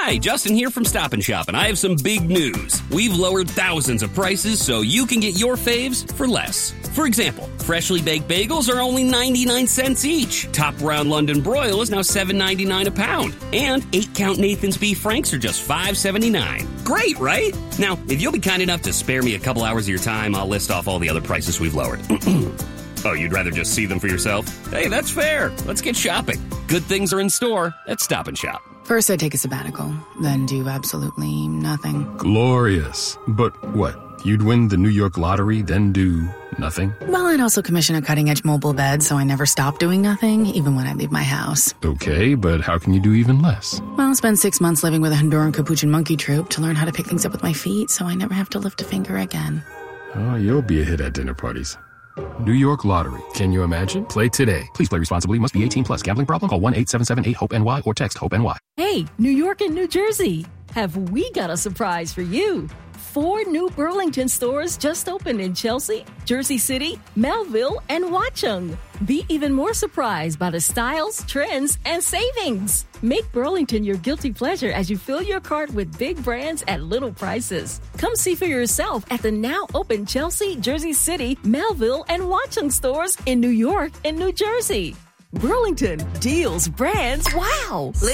Hi, Justin here from Stop & Shop, and I have some big news. We've lowered thousands of prices so you can get your faves for less. For example, freshly baked bagels are only 99 cents each. Top Round London Broil is now $7.99 a pound. And 8-count Nathan's Beef Franks are just $5.79. Great, right? Now, if you'll be kind enough to spare me a couple hours of your time, I'll list off all the other prices we've lowered. Oh, you'd rather just see them for yourself? Hey, that's fair. Let's get shopping. Good things are in store at Stop & Shop. First, I take a sabbatical, then do absolutely nothing. Glorious. But what? You'd win the New York lottery, then do nothing? Well, I'd also commission a cutting-edge mobile bed, so I never stop doing nothing, even when I leave my house. Okay, but how can you do even less? Well, I'll spend 6 months living with a Honduran Capuchin monkey troupe to learn how to pick things up with my feet, so I never have to lift a finger again. Oh, you'll be a hit at dinner parties. New York Lottery. Can you imagine? Play today. Please play responsibly. Must be 18 plus. Gambling problem? Call 1-877-8-HOPE-NY or text HOPE-NY. Hey, New York and New Jersey. Have we got a surprise for you? 4 new Burlington stores just opened in Chelsea, Jersey City, Melville, and Watchung. Be even more surprised by the styles, trends, and savings. Make Burlington your guilty pleasure as you fill your cart with big brands at little prices. Come see for yourself at the now open Chelsea, Jersey City, Melville, and Watchung stores in New York and New Jersey. Burlington, deals, brands, wow!